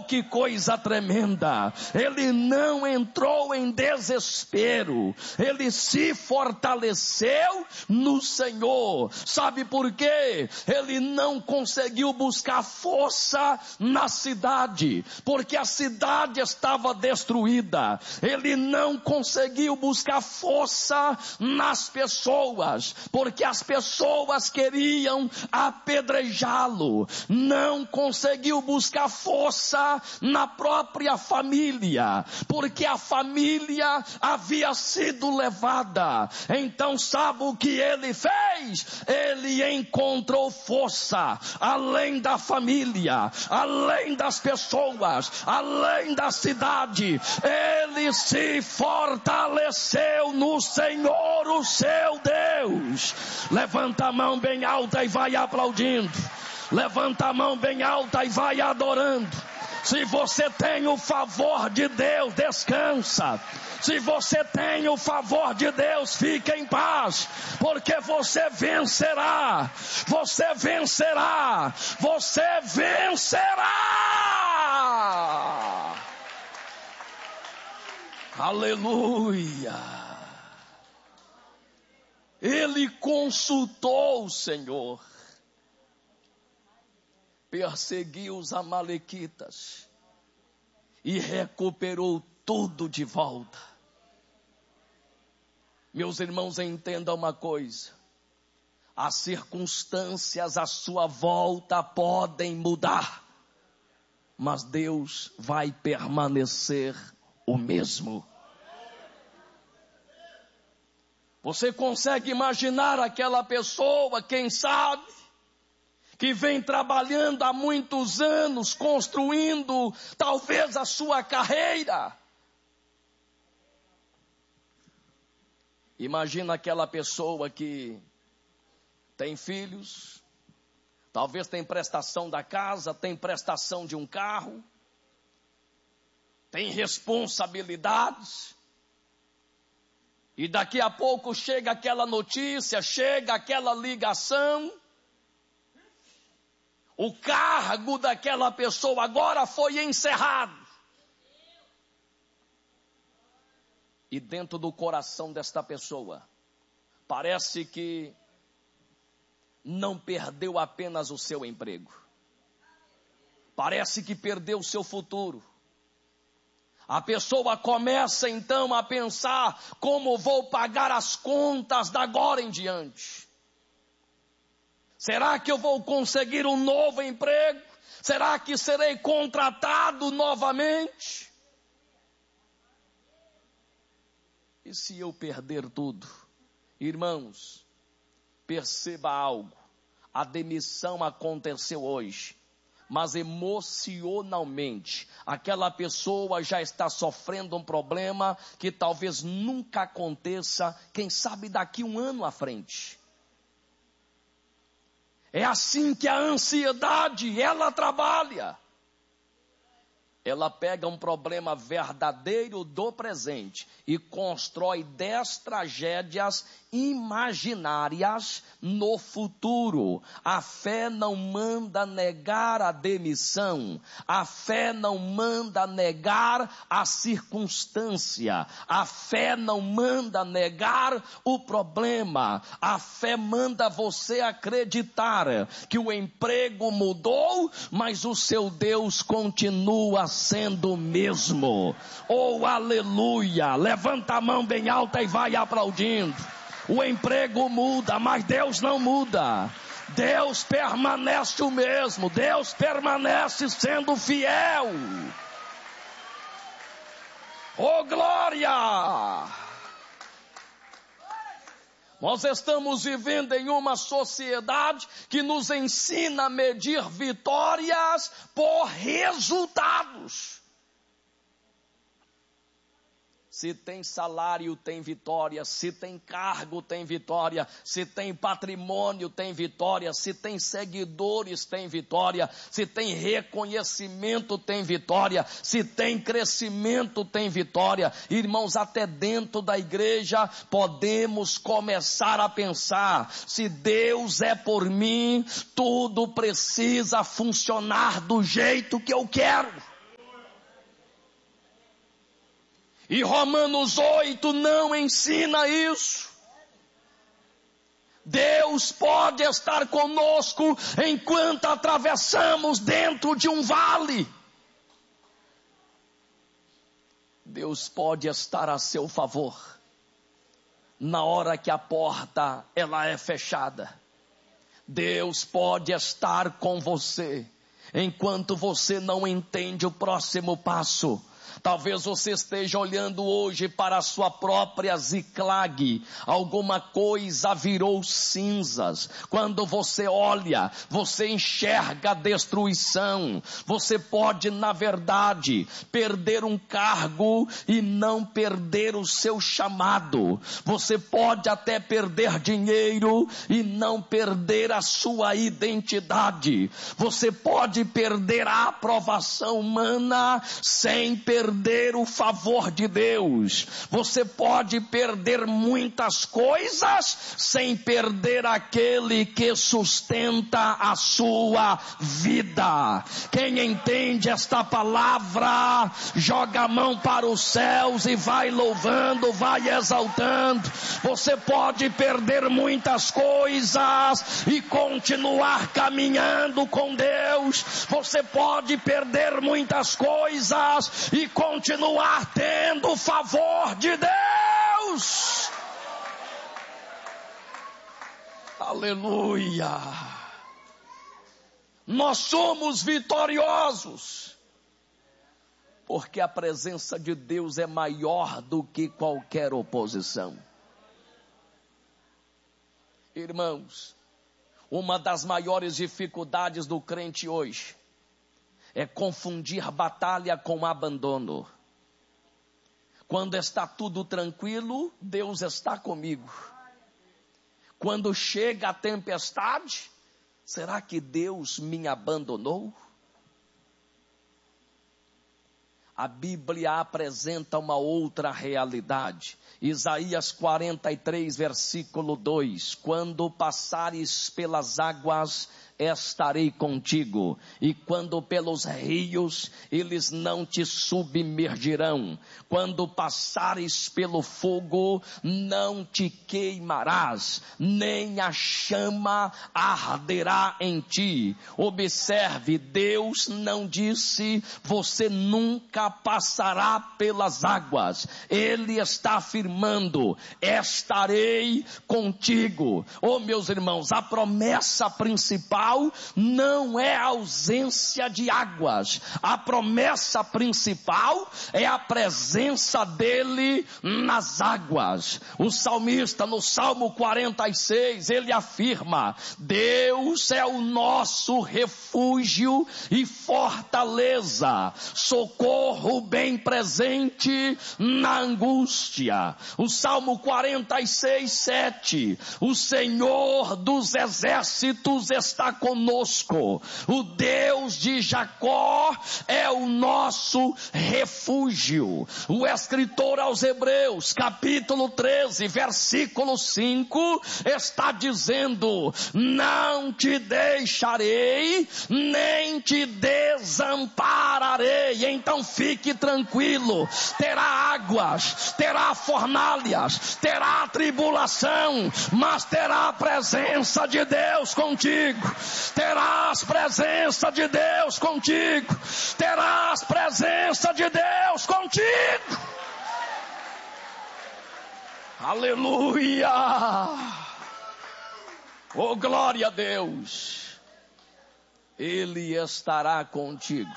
que coisa tremenda! Ele não entrou em desespero, ele se fortaleceu no Senhor. Sabe por quê? Ele não conseguiu buscar força na cidade, porque a cidade estava destruída. Ele não conseguiu buscar força nas pessoas, porque as pessoas queriam apedrejá-lo. Não conseguiu buscar força na própria família, porque a família havia sido levada. Então sabe o que ele fez? Ele encontrou força além da família, além das pessoas, além da cidade. Ele se fortaleceu no Senhor, o seu Deus. Levanta a mão bem alta e vai aplaudindo. Levanta a mão bem alta e vai adorando. Se você tem o favor de Deus, descansa. Se você tem o favor de Deus, fique em paz, porque você vencerá. Você vencerá. Você vencerá. Aleluia. Ele consultou o Senhor. Perseguiu os amalequitas e recuperou tudo de volta. Meus irmãos, entendam uma coisa: as circunstâncias à sua volta podem mudar, mas Deus vai permanecer o mesmo. Você consegue imaginar aquela pessoa, quem sabe, que vem trabalhando há muitos anos, construindo talvez a sua carreira? Imagina aquela pessoa que tem filhos, talvez tem prestação da casa, tem prestação de um carro, tem responsabilidades, e daqui a pouco chega aquela notícia, chega aquela ligação: o cargo daquela pessoa agora foi encerrado. E dentro do coração desta pessoa, parece que não perdeu apenas o seu emprego. Parece que perdeu o seu futuro. A pessoa começa então a pensar: como vou pagar as contas da agora em diante? Será que eu vou conseguir um novo emprego? Será que serei contratado novamente? E se eu perder tudo? Irmãos, perceba algo: a demissão aconteceu hoje, mas emocionalmente aquela pessoa já está sofrendo um problema que talvez nunca aconteça, quem sabe daqui um ano à frente. É assim que a ansiedade, ela trabalha. Ela pega um problema verdadeiro do presente e constrói 10 tragédias imaginárias no futuro. A fé não manda negar a demissão. A fé não manda negar a circunstância. A fé não manda negar o problema. A fé manda você acreditar que o emprego mudou, mas o seu Deus continua sendo o mesmo. Oh, aleluia! Levanta a mão bem alta e vai aplaudindo. O emprego muda, mas Deus não muda. Deus permanece o mesmo. Deus permanece sendo fiel. Oh, glória! Nós estamos vivendo em uma sociedade que nos ensina a medir vitórias por resultados. Se tem salário, tem vitória. Se tem cargo, tem vitória. Se tem patrimônio, tem vitória. Se tem seguidores, tem vitória. Se tem reconhecimento, tem vitória. Se tem crescimento, tem vitória. Irmãos, até dentro da igreja podemos começar a pensar: se Deus é por mim, tudo precisa funcionar do jeito que eu quero. E Romanos 8 não ensina isso. Deus pode estar conosco enquanto atravessamos dentro de um vale. Deus pode estar a seu favor na hora que a porta ela é fechada. Deus pode estar com você enquanto você não entende o próximo passo. Talvez você esteja olhando hoje para a sua própria Ziclag. Alguma coisa virou cinzas. Quando você olha, você enxerga a destruição. Você pode, na verdade, perder um cargo e não perder o seu chamado. Você pode até perder dinheiro e não perder a sua identidade. Você pode perder a aprovação humana sem perder o favor de Deus. Você pode perder muitas coisas sem perder aquele que sustenta a sua vida. Quem entende esta palavra, joga a mão para os céus e vai louvando, vai exaltando. Você pode perder muitas coisas e continuar caminhando com Deus. Você pode perder muitas coisas e continuar tendo o favor de Deus. Aleluia. Nós somos vitoriosos, porque a presença de Deus é maior do que qualquer oposição. Irmãos, uma das maiores dificuldades do crente hoje é confundir batalha com abandono. Quando está tudo tranquilo, Deus está comigo. Quando chega a tempestade, será que Deus me abandonou? A Bíblia apresenta uma outra realidade. Isaías 43, versículo 2. Quando passares pelas águas, estarei contigo, e quando pelos rios, eles não te submergirão. Quando passares pelo fogo, não te queimarás, nem a chama arderá em ti. Observe, Deus não disse, você nunca passará pelas águas. Ele está afirmando, estarei contigo. Oh, meus irmãos, a promessa principal não é a ausência de águas. A promessa principal é a presença dele nas águas. O salmista no Salmo 46, ele afirma, Deus é o nosso refúgio e fortaleza, socorro bem presente na angústia. O Salmo 46, 7, o Senhor dos exércitos está conosco, o Deus de Jacó é o nosso refúgio. O escritor aos Hebreus, capítulo 13, versículo 5, está dizendo, não te deixarei, nem te desampararei. Então fique tranquilo, terá águas, terá fornalhas, terá tribulação, mas terá a presença de Deus contigo. Terás presença de Deus contigo. Terás presença de Deus contigo. Aleluia. Oh, glória a Deus. Ele estará contigo.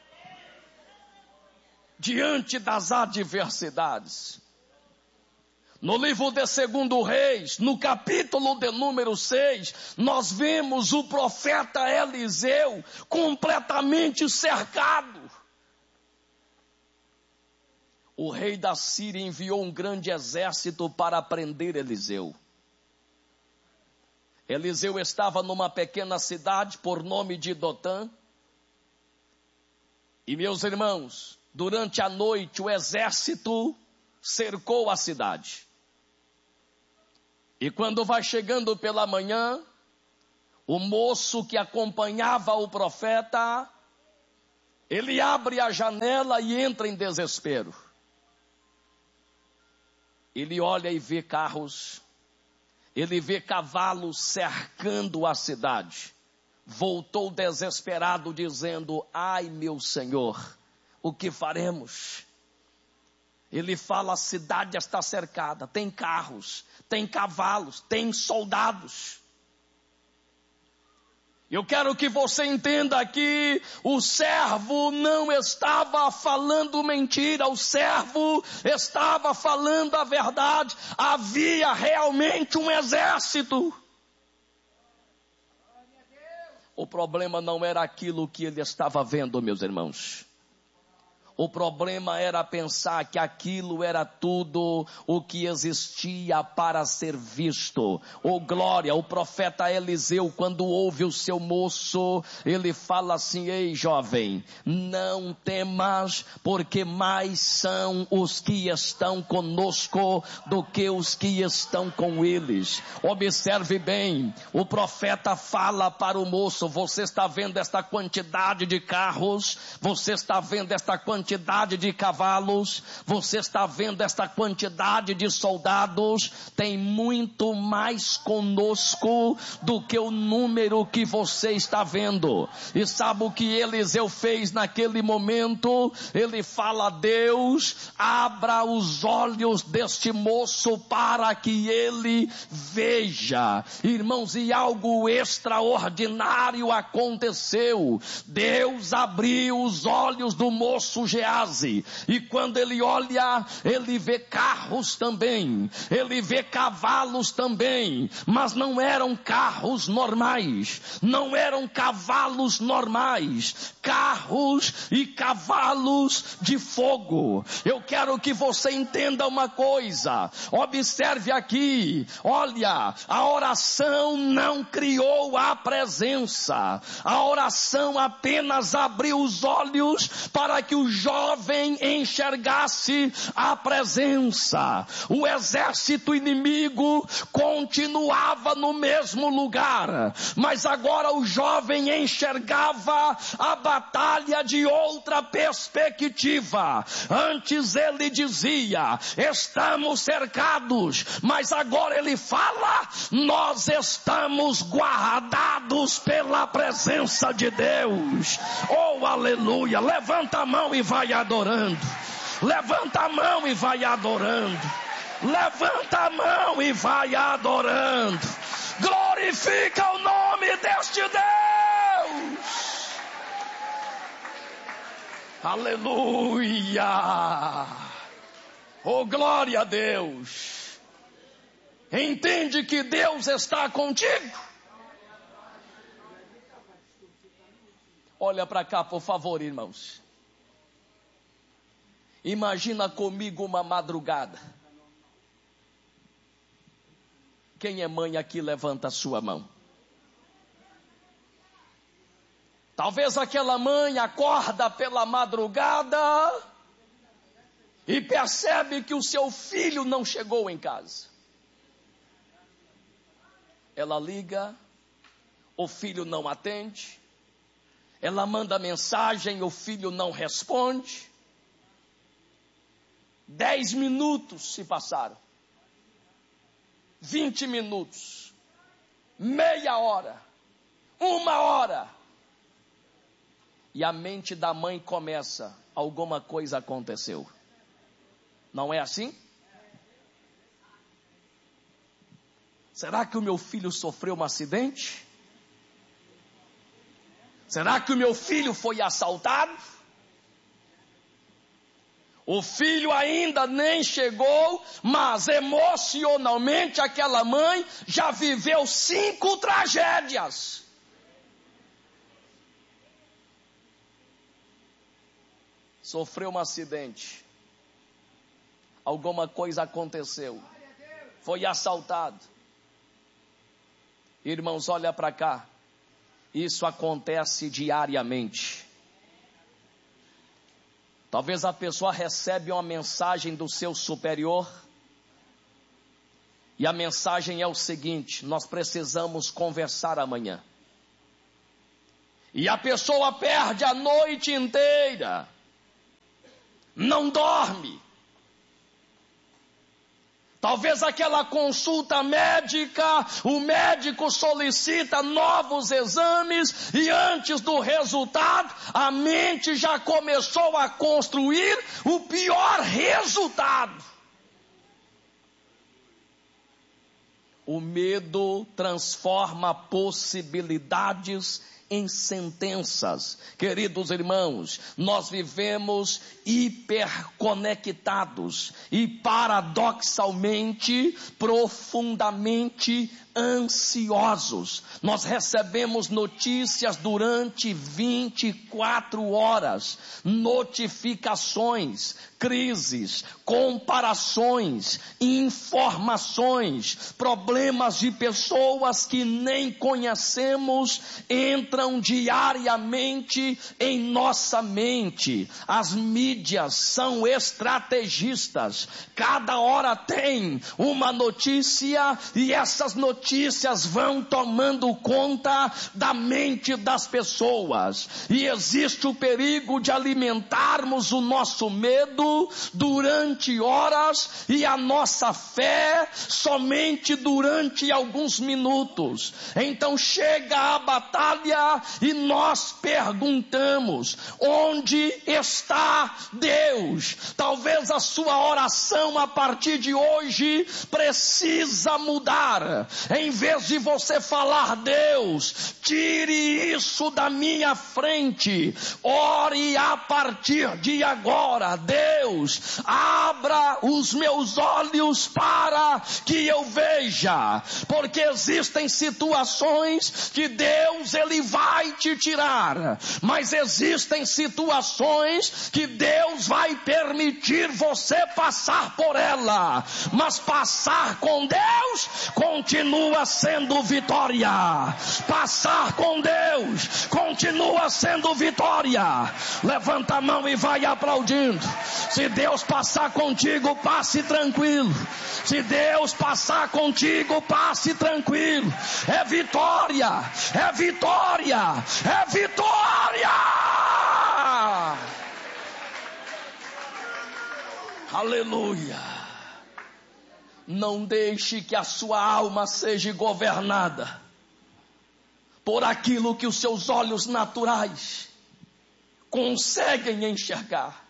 Diante das adversidades. No livro de 2 Reis, no capítulo de número 6, nós vemos o profeta Eliseu completamente cercado. O rei da Síria enviou um grande exército para prender Eliseu. Eliseu estava numa pequena cidade por nome de Dotã. E meus irmãos, durante a noite o exército cercou a cidade. E quando vai chegando pela manhã, o moço que acompanhava o profeta, ele abre a janela e entra em desespero. Ele olha e vê carros, ele vê cavalos cercando a cidade. Voltou desesperado dizendo: ai meu Senhor, o que faremos? Ele fala: a cidade está cercada, tem carros, tem cavalos, tem soldados. Eu quero que você entenda que o servo não estava falando mentira, o servo estava falando a verdade. Havia realmente um exército. O problema não era aquilo que ele estava vendo, meus irmãos. O problema era pensar que aquilo era tudo o que existia para ser visto. Oh glória, o profeta Eliseu, quando ouve o seu moço, ele fala assim: ei jovem, não temas, porque mais são os que estão conosco do que os que estão com eles. Observe bem, o profeta fala para o moço: você está vendo esta quantidade de carros? Você está vendo esta quantidade de cavalos, você está vendo esta quantidade de soldados? Tem muito mais conosco do que o número que você está vendo. E sabe o que Eliseu fez naquele momento? Ele fala: Deus, abra os olhos deste moço para que ele veja. Irmãos, e algo extraordinário aconteceu. Deus abriu os olhos do moço Geazi, e quando ele olha, ele vê carros também, ele vê cavalos também, mas não eram carros normais, não eram cavalos normais, carros e cavalos de fogo. Eu quero que você entenda uma coisa, observe aqui, olha, a oração não criou a presença, a oração apenas abriu os olhos para que o jovem enxergasse a presença. O exército inimigo continuava no mesmo lugar, mas agora o jovem enxergava a batalha de outra perspectiva. Antes ele dizia: estamos cercados, mas agora ele fala: nós estamos guardados pela presença de Deus. Oh aleluia, levanta a mão e vai adorando, levanta a mão e vai adorando, levanta a mão e vai adorando, glorifica o nome deste Deus, aleluia, oh glória a Deus. Entende que Deus está contigo? Olha para cá, por favor, irmãos. Imagina comigo uma madrugada. Quem é mãe aqui, levanta a sua mão. Talvez aquela mãe acorda pela madrugada e percebe que o seu filho não chegou em casa. Ela liga, o filho não atende. Ela manda mensagem, o filho não responde. 10 minutos se passaram. 20 minutos. Meia hora. 1 hora. E a mente da mãe começa: alguma coisa aconteceu. Não é assim? Será que o meu filho sofreu um acidente? Será que o meu filho foi assaltado? O filho ainda nem chegou, mas emocionalmente aquela mãe já viveu 5 tragédias. Sofreu um acidente. Alguma coisa aconteceu. Foi assaltado. Irmãos, olha para cá. Isso acontece diariamente. Talvez a pessoa recebe uma mensagem do seu superior, e a mensagem é o seguinte: nós precisamos conversar amanhã. E a pessoa perde a noite inteira, não dorme, Talvez aquela consulta médica, o médico solicita novos exames e antes do resultado, a mente já começou a construir o pior resultado. O medo transforma possibilidades em sentenças. Queridos irmãos, nós vivemos hiperconectados e paradoxalmente, profundamente ansiosos. Nós recebemos notícias durante 24 horas, notificações, crises, comparações, informações, problemas de pessoas que nem conhecemos entram diariamente em nossa mente. As mídias são estrategistas, cada hora tem uma notícia e essas notícias vão tomando conta da mente das pessoas, e existe o perigo de alimentarmos o nosso medo durante horas e a nossa fé somente durante alguns minutos. Então chega a batalha e nós perguntamos: onde está Deus? Talvez a sua oração a partir de hoje precisa mudar. Em vez de você falar: Deus, tire isso da minha frente, ore a partir de agora: Deus, abra os meus olhos para que eu veja, porque existem situações que Deus ele vai te tirar, mas existem situações que Deus vai permitir você passar por ela, mas passar com Deus continua sendo vitória. Passar com Deus continua sendo vitória. Levanta a mão e vai aplaudindo. Se Deus passar contigo, passe tranquilo. Se Deus passar contigo, passe tranquilo. É vitória, é vitória, é vitória. Aleluia. Não deixe que a sua alma seja governada por aquilo que os seus olhos naturais conseguem enxergar.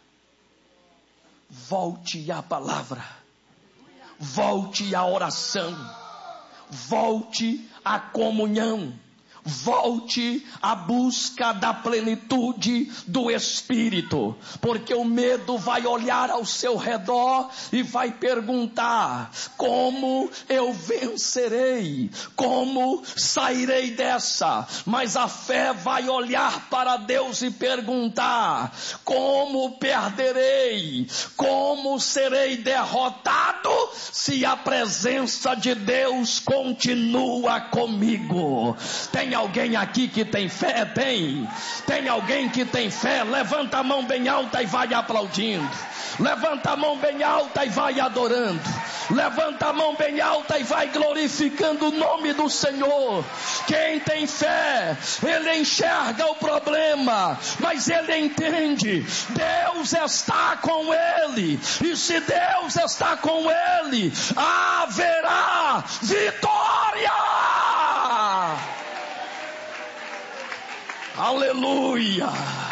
Volte à palavra, volte à oração, volte à comunhão, volte à busca da plenitude do Espírito, porque o medo vai olhar ao seu redor e vai perguntar: como eu vencerei? Como sairei dessa? Mas a fé vai olhar para Deus e perguntar: como perderei? Como serei derrotado se a presença de Deus continua comigo? Tem alguém aqui que tem fé? Tem alguém que tem fé? Levanta a mão bem alta e vai aplaudindo. Levanta a mão bem alta e vai adorando. Levanta a mão bem alta e vai glorificando o nome do Senhor. Quem tem fé, ele enxerga o problema, mas ele entende: Deus está com ele, e se Deus está com ele, haverá vitória. Aleluia!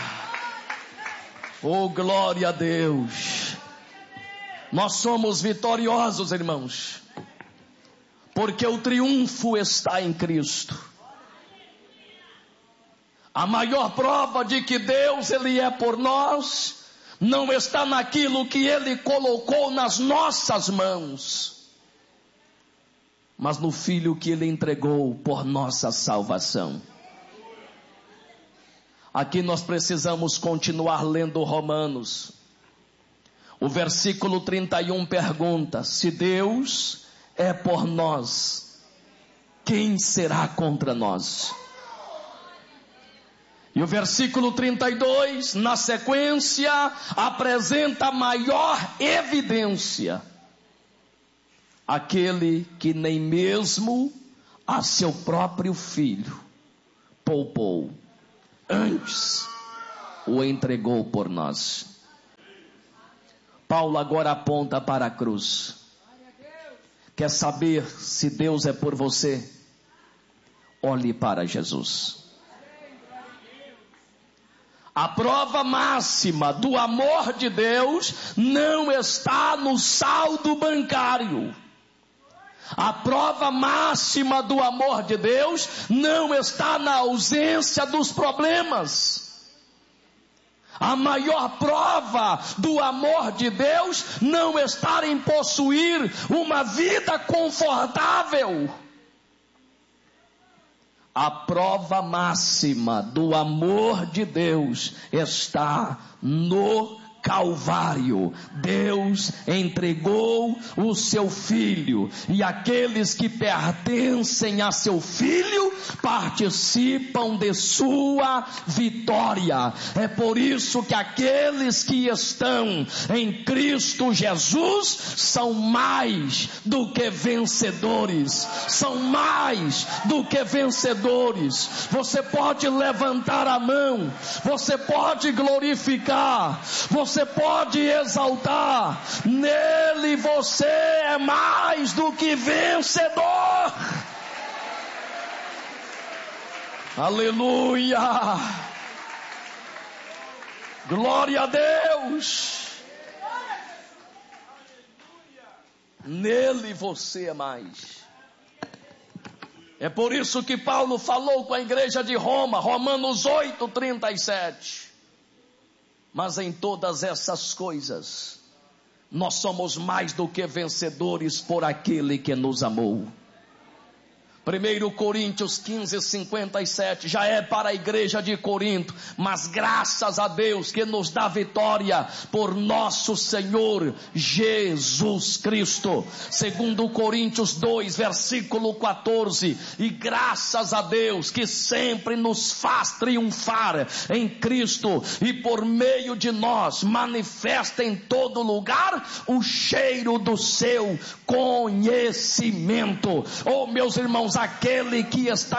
Oh, glória a Deus! Nós somos vitoriosos, irmãos, porque o triunfo está em Cristo. A maior prova de que Deus ele é por nós não está naquilo que ele colocou nas nossas mãos, mas no Filho que ele entregou por nossa salvação. Aqui nós precisamos continuar lendo Romanos. O versículo 31 pergunta: se Deus é por nós, quem será contra nós? E o versículo 32, na sequência, apresenta a maior evidência: aquele que nem mesmo a seu próprio filho poupou, antes o entregou por nós. Paulo agora aponta para a cruz. Quer saber se Deus é por você? Olhe para Jesus. A prova máxima do amor de Deus não está no saldo bancário. A prova máxima do amor de Deus não está na ausência dos problemas. A maior prova do amor de Deus não está em possuir uma vida confortável. A prova máxima do amor de Deus está no Calvário. Deus entregou o seu Filho, e aqueles que pertencem a seu Filho participam de sua vitória. É por isso que aqueles que estão em Cristo Jesus são mais do que vencedores. São mais do que vencedores. Você pode levantar a mão, você pode glorificar, você pode exaltar. Nele você é mais do que vencedor. Aleluia. Glória a Deus. Nele você é mais. É por isso que Paulo falou com a igreja de Roma, Romanos 8:37. Mas em todas essas coisas, nós somos mais do que vencedores por aquele que nos amou. 1 Coríntios 15:57, já é para a igreja de Corinto, mas graças a Deus que nos dá vitória por nosso Senhor Jesus Cristo. 2 Coríntios 2, versículo 14, e graças a Deus que sempre nos faz triunfar em Cristo, e por meio de nós manifesta em todo lugar o cheiro do seu conhecimento. Oh, meus irmãos, aquele que está